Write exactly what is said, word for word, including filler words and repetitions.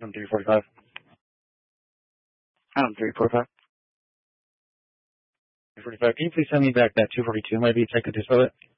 Item three forty-five. Item three forty-five. three forty-five. Can you please send me back that two forty-two? Maybe if I could dispel it.